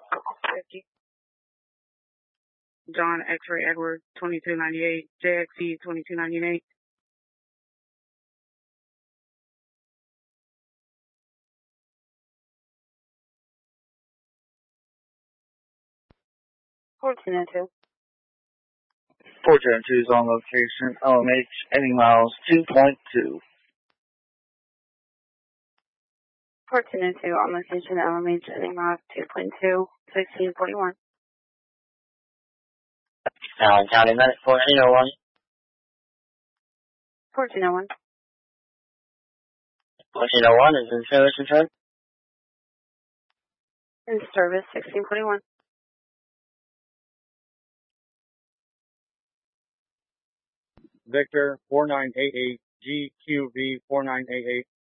50. John X-Ray Edward, 2298, JXC 2298. Fortune 2. Fortune 2 is on location, LMH, ending miles 2.2. Fortune 2 on location, LMH, ending miles 2.2, 1641. Allen County Medic 1401. 1401. 1401 is in service return. In service, 1641. Victor 4988, GQV 4988.